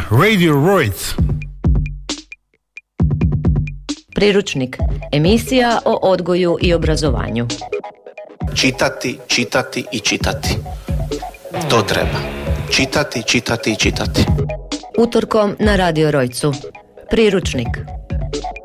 Radio Rojc. Priručnik, emisija o odgoju i obrazovanju. Čitati, čitati i čitati. To treba. Čitati, čitati i čitati. Utorkom na Radio Rojcu. Priručnik.